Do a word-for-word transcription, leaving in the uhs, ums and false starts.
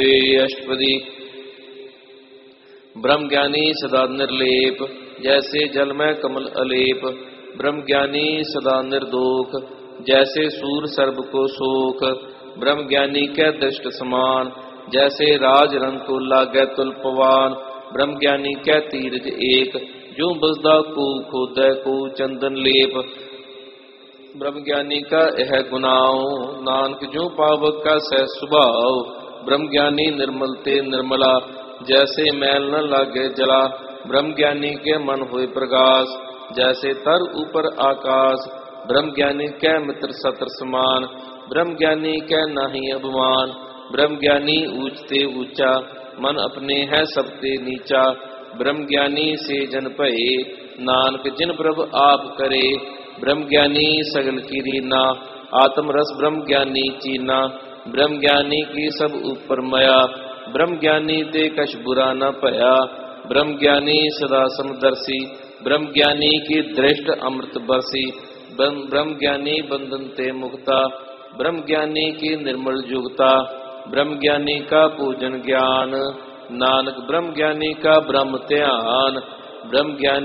हुए अष्टपदी। ब्रह्म ज्ञानी सदा निर्लेप, जैसे जल में कमल अलेप। ब्रह्म ज्ञानी सदा निर्दोख, जैसे सूर सर्ब को सोख। ब्रह्म ज्ञानी कै दृष्ट समान, जैसे राज रंग को लागै तुल पवान। ब्रह्म ज्ञानी कै तीरज एक, जो बसदा को खोदै को चंदन लेप। ब्रह्म ज्ञानी का यह गुनाओ, नानक जो पावक का सह सुभाव। ब्रह्म ज्ञानी निर्मल ते निर्मला, जैसे मैल न लागे जला। ब्रह्म ज्ञानी के मन होए प्रकाश, जैसे तर ऊपर आकाश। ब्रह्म ज्ञानी कै मित्र सत्र समान, ब्रह्म ज्ञानी कै नाही अभिमान। ब्रह्म ज्ञानी ऊंचते ऊंचा, मन अपने है सबते नीचा। ब्रह्म ज्ञानी से जन भये, नानक जिन प्रभ आप करे। ब्रह्म ज्ञानी सगल की रीना, आत्म रस ब्रह्म ज्ञानी चीना। ब्रह्म ज्ञानी की सब ऊपर मया, ब्रह्म ज्ञानी ते कछ बुरा न भया। ब्रह्म ज्ञानी सदा समदर्शी, ब्रह्म ज्ञानी की दृष्ट अमृत बरसी। ब्रह्म ज्ञानी बंधन ते मुक्ता, ब्रह्म ज्ञानी की निर्मल युक्ता। ब्रह्म ज्ञानी का पूजन ज्ञान, नानक ब्रह्म ज्ञानी का ब्रह्म ध्यान। ब्रह्म ज्ञानी